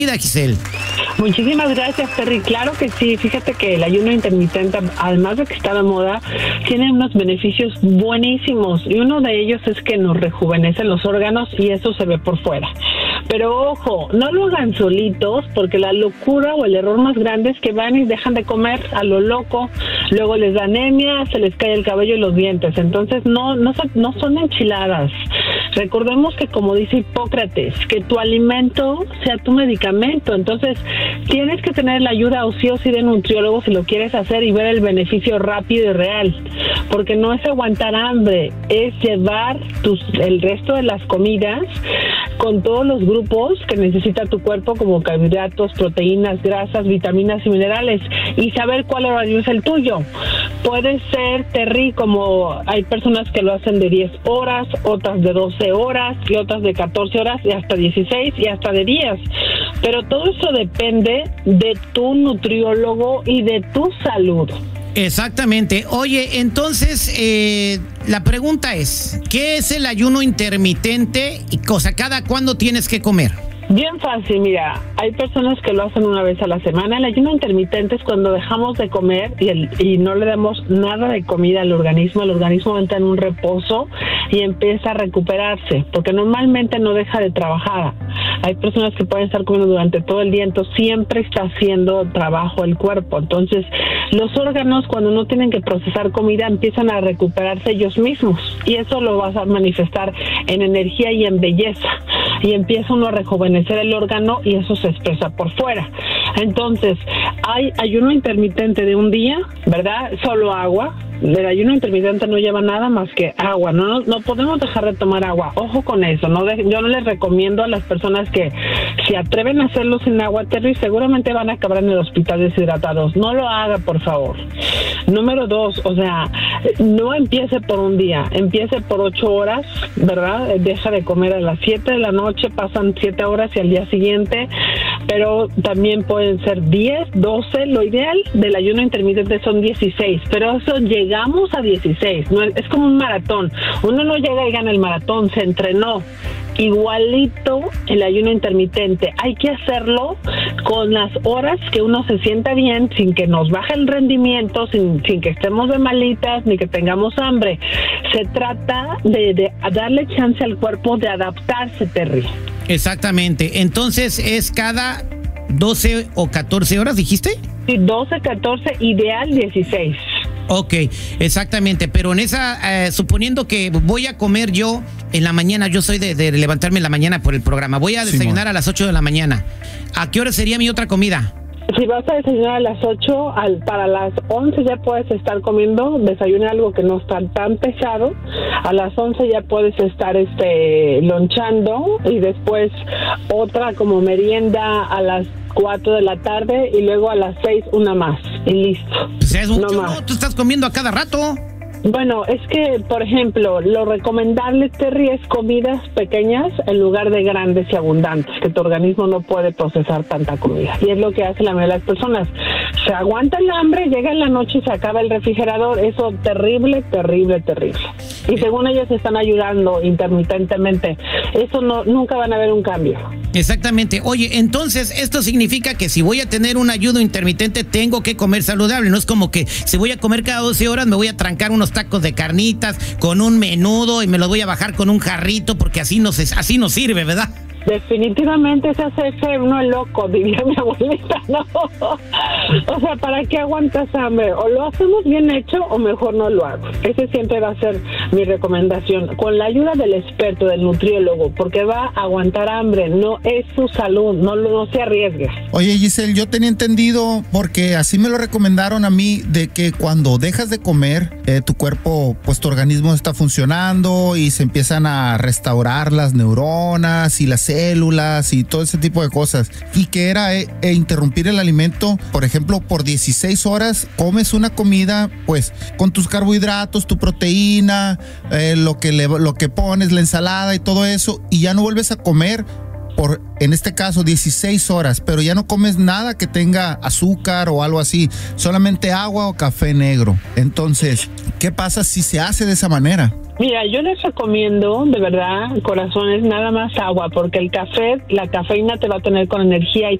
Giselle. Muchísimas gracias, Terry. Claro que sí. Fíjate que el ayuno intermitente, además de que está de moda, tiene unos beneficios buenísimos. Y uno de ellos es que nos rejuvenecen los órganos y eso se ve por fuera. Pero ojo, no lo hagan solitos, porque la locura o el error más grande es que van y dejan de comer a lo loco, luego les da anemia, se les cae el cabello y los dientes. Entonces no son enchiladas. Recordemos que, como dice Hipócrates, que tu alimento sea tu medicamento. Entonces tienes que tener la ayuda o sí de nutriólogo si lo quieres hacer y ver el beneficio rápido y real, porque no es aguantar hambre, es llevar el resto de las comidas con todos los grupos que necesita tu cuerpo, como carbohidratos, proteínas, grasas, vitaminas y minerales, y saber cuál horario es el tuyo. Puede ser, Terry, como hay personas que lo hacen de 10 horas, otras de 12 horas y otras de 14 horas y hasta 16 y hasta de 10. Pero todo eso depende de tu nutriólogo y de tu salud. Exactamente. Oye, entonces, la pregunta es, ¿qué es el ayuno intermitente? O sea, ¿cada cuándo tienes que comer? Bien fácil, mira, hay personas que lo hacen una vez a la semana. El ayuno intermitente es cuando dejamos de comer y no le damos nada de comida al organismo. El organismo entra en un reposo y empieza a recuperarse, porque normalmente no deja de trabajar. Hay personas que pueden estar comiendo durante todo el día, entonces siempre está haciendo trabajo el cuerpo. Entonces, los órganos, cuando no tienen que procesar comida, empiezan a recuperarse ellos mismos, y eso lo vas a manifestar en energía y en belleza, y empieza uno a rejuvenecer el órgano y eso se expresa por fuera. Entonces, hay ayuno intermitente de un día, ¿verdad? Solo agua. El ayuno intermitente no lleva nada más que agua. No podemos dejar de tomar agua. Ojo con eso. Yo no les recomiendo a las personas que se atreven a hacerlo sin agua, Terry, seguramente van a acabar en el hospital deshidratados. No lo haga, por favor. Número 2, o sea, no empiece por un día, empiece por 8 horas, ¿verdad? Deja de comer a las 7 de la noche, pasan 7 horas y al día siguiente, pero también pueden ser 10, 12. Lo ideal del ayuno intermitente son 16, pero eso llegamos a 16, ¿no? Es como un maratón. Uno no llega y gana el maratón, se entrenó. Igualito el ayuno intermitente, hay que hacerlo con las horas que uno se sienta bien, sin que nos baje el rendimiento, sin que estemos de malitas ni que tengamos hambre. Se trata de darle chance al cuerpo de adaptarse, Terry. Exactamente. Entonces, ¿es cada 12 o 14 horas, dijiste? Sí, 12, 14, ideal 16. Ok, exactamente, pero en esa, suponiendo que voy a comer yo en la mañana, yo soy de levantarme en la mañana por el programa, voy a desayunar a las 8 de la mañana, ¿a qué hora sería mi otra comida? Si vas a desayunar a las 8, para las 11 ya puedes estar comiendo, desayuna algo que no está tan pesado, a las 11 ya puedes estar lonchando, y después otra como merienda a las 4 de la tarde, y luego a las 6 una más, y listo. Pues es mucho, ¿no? Tú estás comiendo a cada rato. Bueno, es que, por ejemplo, lo recomendable, Terry, es comidas pequeñas en lugar de grandes y abundantes, que tu organismo no puede procesar tanta comida. Y es lo que hace la mayoría de las personas. Se aguanta el hambre, llega en la noche y se acaba el refrigerador. Eso terrible, terrible, terrible. Y según ellos están ayudando intermitentemente. Eso nunca van a ver un cambio. Exactamente. Oye, entonces, esto significa que si voy a tener un ayuno intermitente, tengo que comer saludable. No es como que si voy a comer cada 12 horas, me voy a trancar unos tacos de carnitas con un menudo y me los voy a bajar con un jarrito, porque así no sirve, ¿verdad? Definitivamente se hace uno loco, diría mi abuelita, ¿no? O sea, ¿para qué aguantas hambre? O lo hacemos bien hecho o mejor no lo hago. Ese siempre va a ser mi recomendación, con la ayuda del experto, del nutriólogo, porque va a aguantar hambre, no es su salud, no se arriesgue. Oye, Giselle, yo tenía entendido, porque así me lo recomendaron a mí, de que cuando dejas de comer, tu cuerpo, pues tu organismo está funcionando y se empiezan a restaurar las neuronas y las células y todo ese tipo de cosas, y que era interrumpir el alimento. Por ejemplo, por 16 horas comes una comida, pues con tus carbohidratos, tu proteína, lo que pones, la ensalada y todo eso, y ya no vuelves a comer por, en este caso, 16 horas, pero ya no comes nada que tenga azúcar o algo así, solamente agua o café negro. Entonces, ¿qué pasa si se hace de esa manera? Mira, yo les recomiendo, de verdad, corazones, nada más agua, porque el café, la cafeína te va a tener con energía y